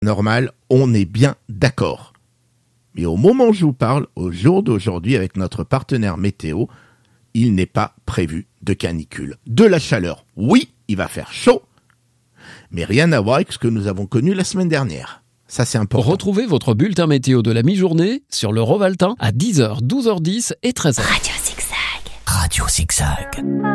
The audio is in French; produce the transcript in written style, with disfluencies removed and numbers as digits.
Normal, on est bien d'accord. Mais au moment où je vous parle, au jour d'aujourd'hui, avec notre partenaire météo, il n'est pas prévu de canicule. De la chaleur, oui, il va faire chaud, mais rien à voir avec ce que nous avons connu la semaine dernière. Ça, c'est important. Retrouvez votre bulletin météo de la mi-journée sur le Rovaltin à 10h, 12h10 et 13h. Radio Zigzag. Radio Zigzag.